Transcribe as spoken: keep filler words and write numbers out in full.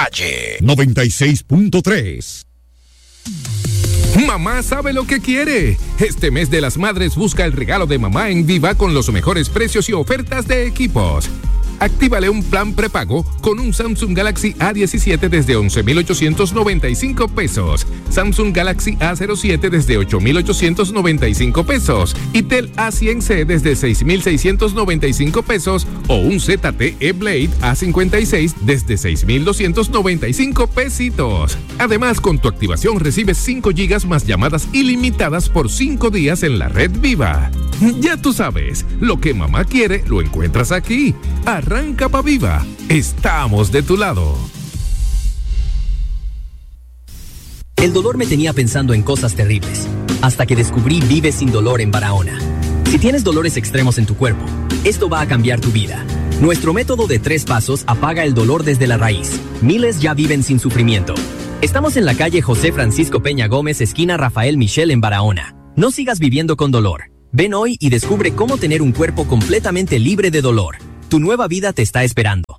calle. noventa y seis punto tres. Mamá sabe lo que quiere. Este mes de las madres busca el regalo de mamá en Viva con los mejores precios y ofertas de equipos. Actívale un plan prepago con un Samsung Galaxy A diecisiete desde once mil ochocientos noventa y cinco pesos, Samsung Galaxy A cero siete desde ocho mil ochocientos noventa y cinco pesos y Tel A cien C desde seis mil seiscientos noventa y cinco pesos o un Z T E Blade A cincuenta y seis desde seis mil doscientos noventa y cinco pesitos. Además, con tu activación recibes cinco gigas más llamadas ilimitadas por cinco días en la red Viva. Ya tú sabes, lo que mamá quiere lo encuentras aquí. Arranca pa' Viva. Estamos de tu lado. El dolor me tenía pensando en cosas terribles, hasta que descubrí Vive Sin Dolor en Barahona. Si tienes dolores extremos en tu cuerpo, esto va a cambiar tu vida. Nuestro método de tres pasos apaga el dolor desde la raíz. Miles ya viven sin sufrimiento. Estamos en la calle José Francisco Peña Gómez, esquina Rafael Michel en Barahona. No sigas viviendo con dolor. Ven hoy y descubre cómo tener un cuerpo completamente libre de dolor. Tu nueva vida te está esperando.